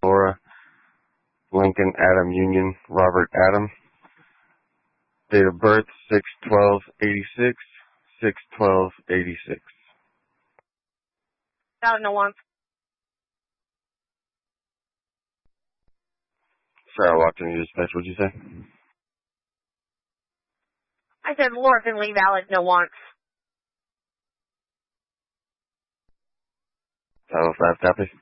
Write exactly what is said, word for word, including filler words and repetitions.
Laura, Lincoln Adam Union, Robert Adam. Date of birth, six twelve eighty-six, six twelve eighty-six. Got no one. Sorry, I walked into your dispatch. What'd you say? I said Laura Finley, valid, no wants. Title five, copy.